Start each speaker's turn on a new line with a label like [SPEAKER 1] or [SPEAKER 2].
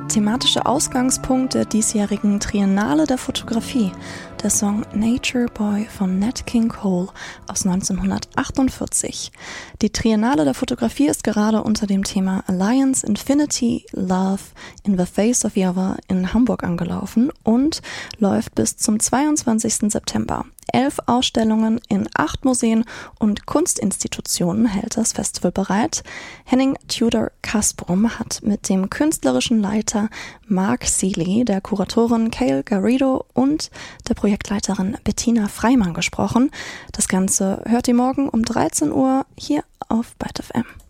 [SPEAKER 1] der thematische Ausgangspunkt der diesjährigen Triennale der Fotografie, der Song Nature Boy von Nat King Cole aus 1948. Die Triennale der Fotografie ist gerade unter dem Thema Alliance, Infinity, Love in the Face of the Other in Hamburg angelaufen und läuft bis zum 22. September. 11 Ausstellungen in 8 Museen und Kunstinstitutionen hält das Festival bereit. Henning Tudor Kasprum hat mit dem künstlerischen Leiter Mark Seeley, der Kuratorin Cale Garrido und der Projektleiterin Bettina Freimann gesprochen. Das Ganze hört ihr morgen um 13 Uhr hier auf Byte FM.